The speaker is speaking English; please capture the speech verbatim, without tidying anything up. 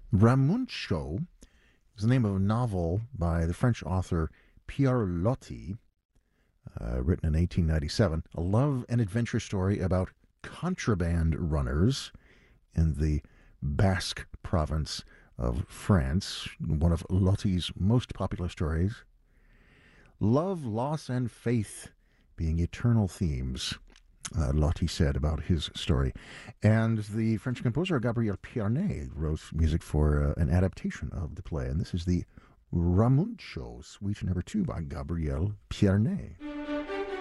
Ramuncio is the name of a novel by the French author Pierre Loti, uh, written in eighteen ninety-seven, a love and adventure story about contraband runners in the Basque province of France, one of Loti's most popular stories. Love, loss, and faith being eternal themes, uh, Loti said about his story. And the French composer Gabriel Pierné wrote music for uh, an adaptation of the play. And this is the Ramuncio, Suite Number Two by Gabriel Pierné.